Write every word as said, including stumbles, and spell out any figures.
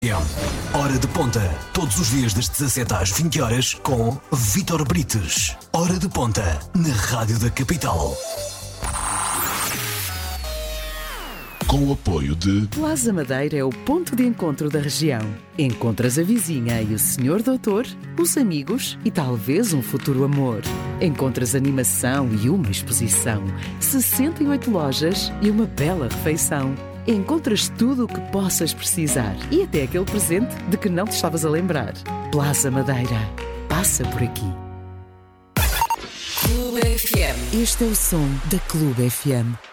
Hora de Ponta, todos os dias das dezassete às vinte horas com Vítor Brites. Hora de Ponta, na Rádio da Capital. Com o apoio de... Plaza Madeira é o ponto de encontro da região. Encontras a vizinha e o senhor doutor, os amigos e talvez um futuro amor. Encontras animação e uma exposição, sessenta e oito lojas e uma bela refeição. Encontras tudo o que possas precisar e até aquele presente de que não te estavas a lembrar. Plaza Madeira. Passa por aqui. Clube F M. Este é o som da Clube F M.